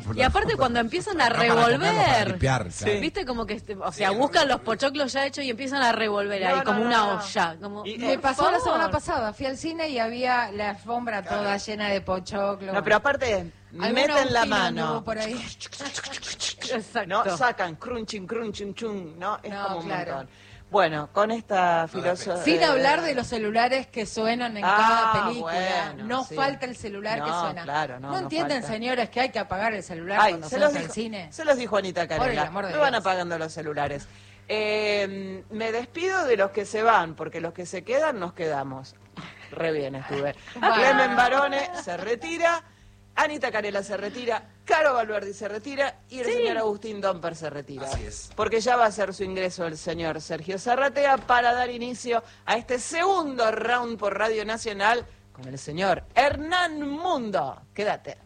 Y aparte cuando empiezan a revolver, limpiar, claro. viste como que, o sea, buscan los pochoclos ya hechos y empiezan a revolver ahí, como una olla. Como, me pasó la semana pasada, fui al cine y había la alfombra toda llena de pochoclo. No, pero aparte, meten la mano. Por ahí. Exacto. No, sacan crunching, chun, ¿no? Es como un claro. montón. Bueno, con esta filosofía... Sin hablar de los celulares que suenan en cada película. Bueno, no sí. falta el celular que suena. Claro, ¿No entienden, falta. señores, que hay que apagar el celular Ay, cuando se vamos los al dijo, cine? se los dijo Anita Por el Carela. amor de Me van Dios. apagando los celulares. Me despido de los que se van, porque los que se quedan nos quedamos. Re bien estuve. Clemen Barone se retira, Anita Carela se retira, Caro Valverdi se retira y el señor Agustín Domper se retira. Así es. Porque ya va a hacer su ingreso el señor Sergio Zarratea para dar inicio a este segundo round por Radio Nacional con el señor Hernán Mundo. Quédate.